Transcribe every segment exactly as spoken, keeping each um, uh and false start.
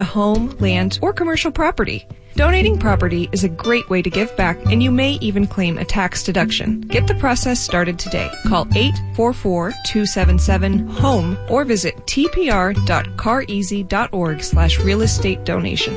home, land, or commercial property. Donating property is a great way to give back, and you may even claim a tax deduction. Get the process started today. Call eight four four, two seven seven, HOME or visit tpr.careasy.org slash real estate donation.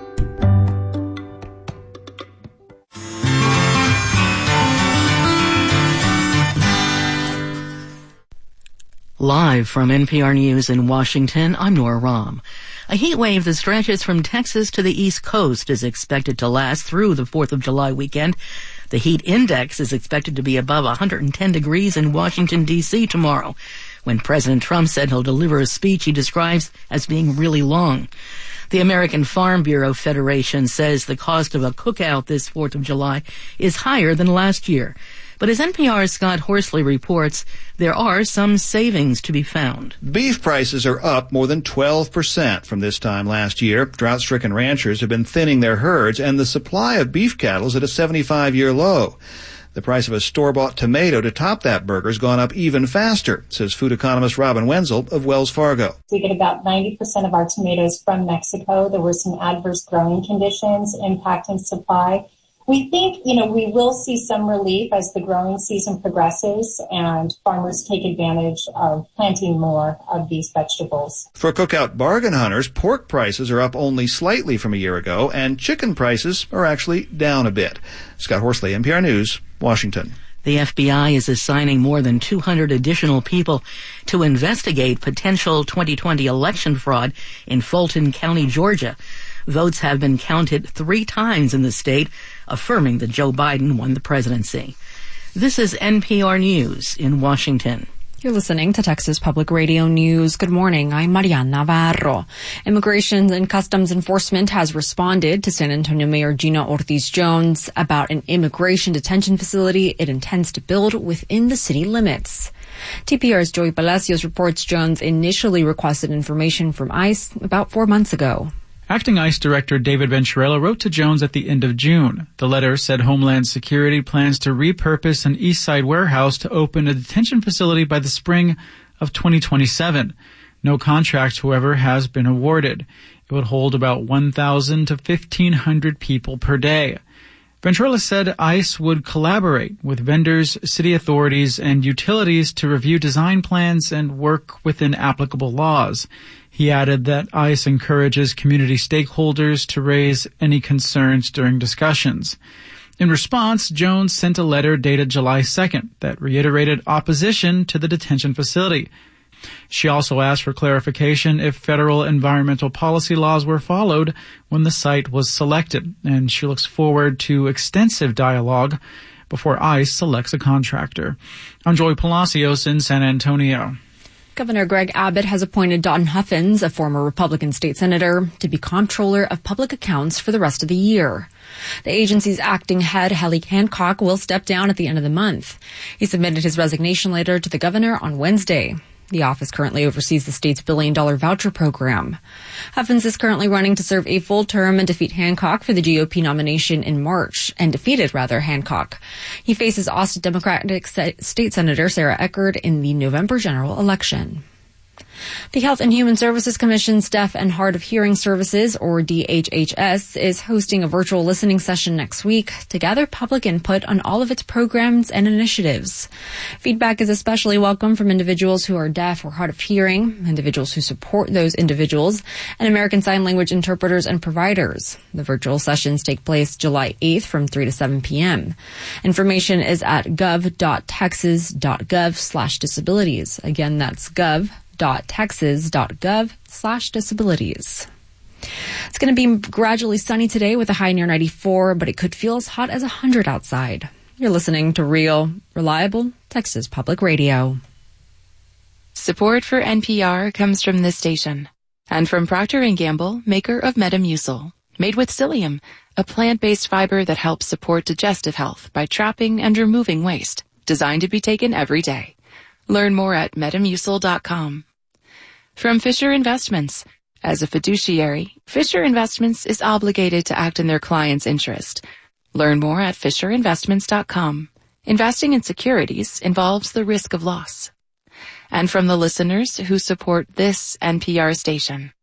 Live from N P R News in Washington, I'm Nora Rahm. A heat wave that stretches from Texas to the East Coast is expected to last through the fourth of July weekend. The heat index is expected to be above one hundred ten degrees in Washington, D C tomorrow, when President Trump said he'll deliver a speech he describes as being really long. The American Farm Bureau Federation says the cost of a cookout this fourth of July is higher than last year. But as N P R's Scott Horsley reports, there are some savings to be found. Beef prices are up more than twelve percent from this time last year. Drought-stricken ranchers have been thinning their herds, and the supply of beef cattle is at a seventy-five-year low. The price of a store-bought tomato to top that burger has gone up even faster, says food economist Robin Wenzel of Wells Fargo. We get about ninety percent of our tomatoes from Mexico. There were some adverse growing conditions impacting supply. We think, you know, we will see some relief as the growing season progresses and farmers take advantage of planting more of these vegetables. For cookout bargain hunters, pork prices are up only slightly from a year ago, and chicken prices are actually down a bit. Scott Horsley, N P R News, Washington. The F B I is assigning more than two hundred additional people to investigate potential twenty twenty election fraud in Fulton County, Georgia. Votes have been counted three times in the state, affirming that Joe Biden won the presidency. This is N P R News in Washington. You're listening to Texas Public Radio News. Good morning. I'm Mariana Navarro. Immigration and Customs Enforcement has responded to San Antonio Mayor Gina Ortiz Jones about an immigration detention facility it intends to build within the city limits. T P R's Joey Palacios reports Jones initially requested information from ICE about four months ago. Acting ICE Director David Venturella wrote to Jones at the end of June. The letter said Homeland Security plans to repurpose an East Side warehouse to open a detention facility by the spring of twenty twenty-seven. No contract, however, has been awarded. It would hold about one thousand to fifteen hundred people per day. Venturella said ICE would collaborate with vendors, city authorities, and utilities to review design plans and work within applicable laws. He added that ICE encourages community stakeholders to raise any concerns during discussions. In response, Jones sent a letter dated July second that reiterated opposition to the detention facility. She also asked for clarification if federal environmental policy laws were followed when the site was selected, and she looks forward to extensive dialogue before ICE selects a contractor. I'm Joey Palacios in San Antonio. Governor Greg Abbott has appointed Don Huffins, a former Republican state senator, to be comptroller of public accounts for the rest of the year. The agency's acting head, Helly Hancock, will step down at the end of the month. He submitted his resignation letter to the governor on Wednesday. The office currently oversees the state's billion-dollar voucher program. Huffins is currently running to serve a full term and defeat Hancock for the G O P nomination in March, and defeated, rather, Hancock. He faces Austin Democratic State Senator Sarah Eckerd in the November general election. The Health and Human Services Commission's Deaf and Hard of Hearing Services, or D H H S, is hosting a virtual listening session next week to gather public input on all of its programs and initiatives. Feedback is especially welcome from individuals who are deaf or hard of hearing, individuals who support those individuals, and American Sign Language interpreters and providers. The virtual sessions take place July eighth from three to seven p.m. Information is at gov.texas.gov slash disabilities. Again, that's gov. texas.gov slash disabilities. It's going to be gradually sunny today with a high near ninety-four, but it could feel as hot as one hundred outside. You're listening to real, reliable Texas Public Radio. Support for N P R comes from this station and from Procter and Gamble, maker of Metamucil, made with psyllium, a plant-based fiber that helps support digestive health by trapping and removing waste, designed to be taken every day. Learn more at metamucil dot com. From Fisher Investments. As a fiduciary, Fisher Investments is obligated to act in their client's interest. Learn more at fisher investments dot com. Investing in securities involves the risk of loss. And from the listeners who support this N P R station.